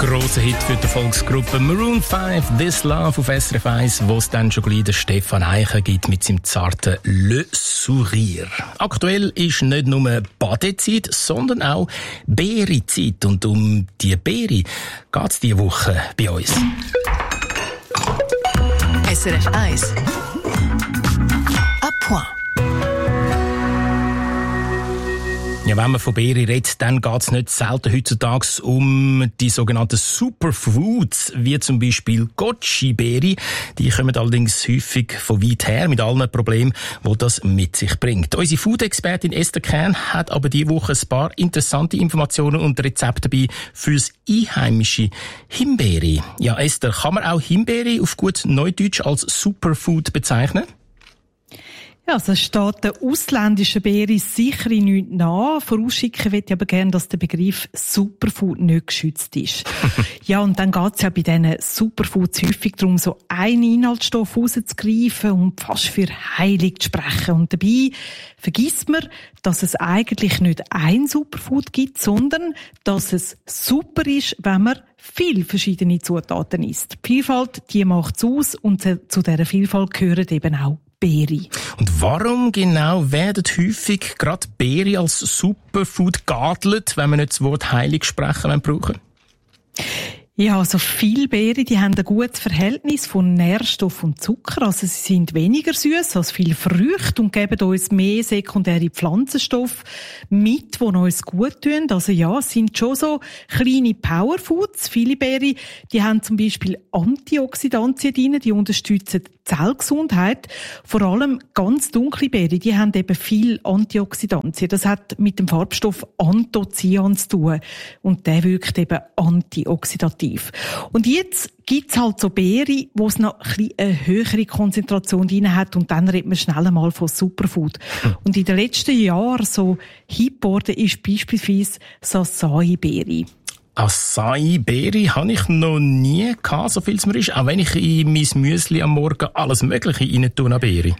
grosser Hit für die Volksgruppe Maroon 5, This Love auf SRF 1, wo es dann schon gleich den Stefan Eicher gibt mit seinem zarten Le Sourire. Aktuell ist nicht nur Badezeit, sondern auch Beerezeit. Und um die Beere geht es diese Woche bei uns. SRF 1 à point. Ja, wenn man von Beeren redet, dann geht es nicht selten heutzutage um die sogenannten Superfoods, wie zum Beispiel Goji-Beere. Die kommen allerdings häufig von weit her mit allen Problemen, die das mit sich bringt. Unsere Food-Expertin Esther Kern hat aber diese Woche ein paar interessante Informationen und Rezepte dabei fürs einheimische Himbeere. Ja, Esther, kann man auch Himbeere auf gut Neudeutsch als Superfood bezeichnen? Ja, also es steht der ausländischen Beere sicher nichts nach. Vorausschicken möchte ich aber gerne, dass der Begriff Superfood nicht geschützt ist. Ja, und dann geht es ja bei diesen Superfoods häufig darum, so einen Inhaltsstoff rauszugreifen und fast für heilig zu sprechen. Und dabei vergisst man, dass es eigentlich nicht ein Superfood gibt, sondern dass es super ist, wenn man viele verschiedene Zutaten isst. Die Vielfalt, die macht es aus und zu dieser Vielfalt gehören eben auch Beere. Und warum genau werden häufig gerade Beere als Superfood geadelt, wenn wir nicht das Wort heilig sprechen brauchen? Ja, also viele Beeren, die haben ein gutes Verhältnis von Nährstoff und Zucker. Also sie sind weniger süß als viele Früchte und geben uns mehr sekundäre Pflanzenstoffe mit, die uns gut tun. Also ja, es sind schon so kleine Powerfoods. Viele Beeren, die haben zum Beispiel Antioxidantien drin, die unterstützen die Zellgesundheit. Vor allem ganz dunkle Beeren, die haben eben viel Antioxidantien. Das hat mit dem Farbstoff Anthocyan zu tun. Und der wirkt eben antioxidativ. Und jetzt gibt's halt so Beeren, wo es noch eine höhere Konzentration drin hat und dann redet man schnell einmal von Superfood. Und in den letzten Jahren so hip geworden ist beispielsweise Acai-Beere. Acai-Beere habe ich noch nie gehabt, so viel es mir ist, auch wenn ich in mein Müsli am Morgen alles Mögliche rein tue an Beere.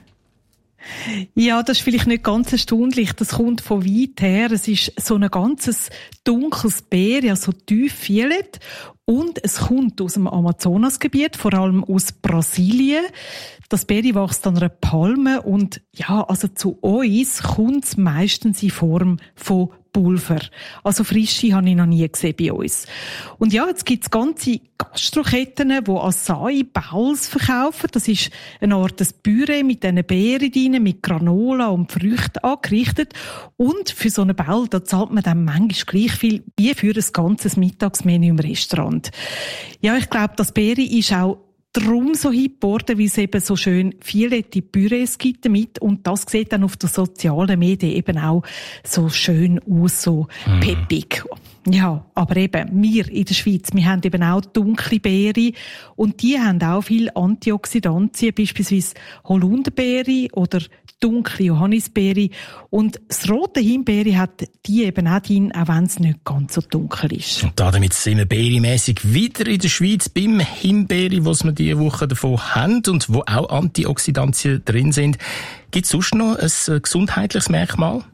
Ja, das ist vielleicht nicht ganz erstaunlich. Das kommt von weit her. Es ist so ein ganzes dunkles Beere, also tief violett. Und es kommt aus dem Amazonasgebiet, vor allem aus Brasilien. Das Beere wächst an einer Palme und ja, also zu uns kommt es meistens in Form von Pulver. Also frische habe ich noch nie gesehen bei uns. Und ja, jetzt gibt es ganze Gastroketten, die Acai-Bowls verkaufen. Das ist eine Art Püree mit diesen Beeren drin, mit Granola und Früchten angerichtet. Und für so einen Bowl, da zahlt man dann manchmal gleich viel wie für ein ganzes Mittagsmenü im Restaurant. Ja, ich glaube, das Beere ist auch drum so hip geworden, weil es eben so schön violette Pürees gibt damit. Und das sieht dann auf den sozialen Medien eben auch so schön aus, so peppig. Ja, aber eben, wir in der Schweiz, wir haben eben auch dunkle Beeren und die haben auch viel Antioxidantien, beispielsweise Holunderbeere oder dunkle Johannisbeere. Und das rote Himbeere hat die eben auch drin, auch wenn es nicht ganz so dunkel ist. Und damit sind wir beeremässig wieder in der Schweiz beim Himbeere, was wir diese Woche davon haben und wo auch Antioxidantien drin sind. Gibt es sonst noch ein gesundheitliches Merkmal?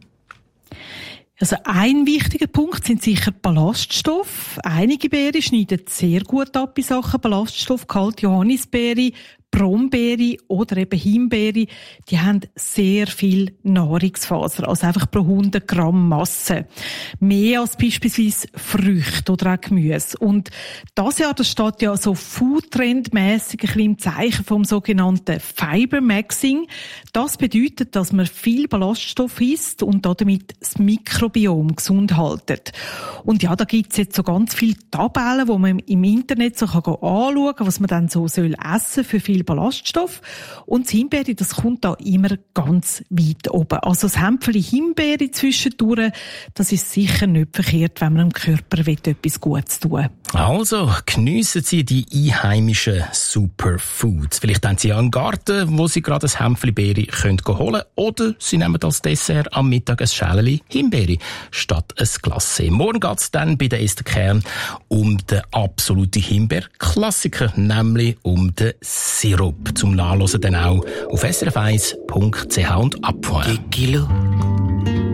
Also ein wichtiger Punkt sind sicher Ballaststoffe. Einige Beeren schneiden sehr gut ab in Sachen Ballaststoffgehalt. Johannisbeere, Brombeere oder eben Himbeere, die haben sehr viel Nahrungsfaser, also einfach pro 100 Gramm Masse. Mehr als beispielsweise Früchte oder auch Gemüse. Und das Jahr, das steht ja so Foodtrend-mässig ein bisschen im Zeichen vom sogenannten Fibermaxing. Das bedeutet, dass man viel Ballaststoff isst und damit das Mikrobiom gesund haltet. Und ja, da gibt's jetzt so ganz viele Tabellen, wo man im Internet so anschauen kann, was man dann so essen soll für viel Ballaststoff. Und das Himbeere, das kommt da immer ganz weit oben. Also das Hämpfchen Himbeere zwischendurch, das ist sicher nicht verkehrt, wenn man dem Körper etwas Gutes tun will. Also, geniessen Sie die einheimischen Superfoods. Vielleicht haben Sie ja einen Garten, wo Sie gerade ein Hämpfchen Beere holen können. Oder Sie nehmen als Dessert am Mittag ein Schälchen Himbeere statt ein Glacé. Morgen geht es dann bei der Esther Kern um den absoluten Himbeer-Klassiker, nämlich um den Sirup. Zum Nachhören dann auch auf srf1.ch und abholen. Des kilos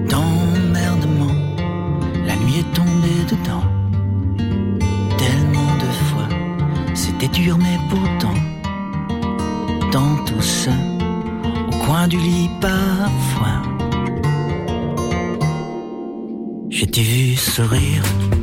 d'emmerdement, la nuit est tombée dedans, tellement C'était dur mais pourtant, tant tout seul, au coin du lit parfois, je t'ai vu sourire.